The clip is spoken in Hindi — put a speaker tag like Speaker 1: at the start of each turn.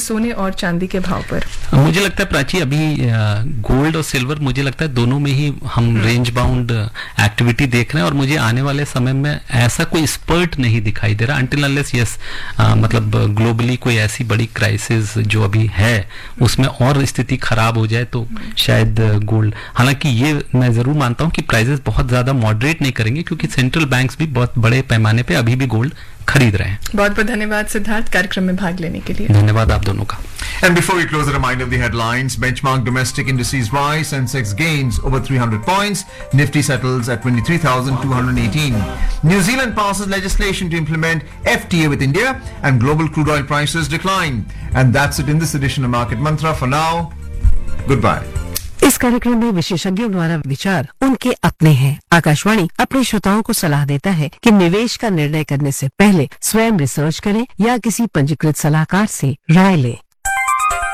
Speaker 1: सोने और चांदी के भाव पर?
Speaker 2: मुझे लगता है प्राची, अभी गोल्ड और सिल्वर मुझे लगता है दोनों में ही हम रेंज बाउंड एक्टिविटी देख रहे हैं, और मुझे आने वाले समय में ऐसा कोई स्पर्ट नहीं दिखाई दे रहा अंटिल अनलेस मतलब ग्लोबली कोई ऐसी बड़ी क्राइसिस जो अभी है उसमें और स्थिति खराब हो जाए तो शायद गोल्ड, हालांकि ये मैं जरूर मानता हूं कि प्राइसेस बहुत ज्यादा मॉडरेट नहीं करेंगे क्योंकि सेंट्रल बैंक्स भी बहुत बड़े पैमाने पे अभी भी गोल्ड खरीद रहे हैं।
Speaker 1: बहुत बहुत धन्यवाद सिद्धार्थ कार्यक्रम में भाग लेने के लिए।
Speaker 2: धन्यवाद आप दोनों का।
Speaker 3: And before we close, a reminder of the headlines. Benchmark domestic indices rise, Sensex gains over 300 points. Nifty settles at 23,218. New Zealand passes legislation to implement FTA with India, and global crude oil prices decline. And that's it in this edition of Market Mantra. For now, goodbye.
Speaker 4: इस कार्यक्रम में विशेषज्ञों द्वारा विचार उनके अपने हैं। आकाशवाणी अपने श्रोताओं को सलाह देता है कि निवेश का निर्णय करने से पहले स्वयं रिसर्च करें या किसी पंजीकृत सलाहकार से राय लें।